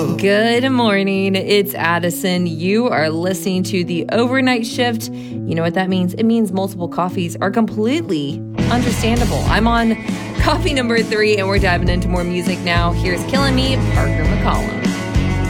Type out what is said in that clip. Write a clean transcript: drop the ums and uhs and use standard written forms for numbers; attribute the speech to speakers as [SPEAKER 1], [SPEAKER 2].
[SPEAKER 1] Good morning. It's Addison. You are listening to the Overnight Shift. You know what that means? It means multiple coffees are completely understandable. I'm on coffee number 3, and we're diving into more music now. Here's Killing Me, Parker McCollum.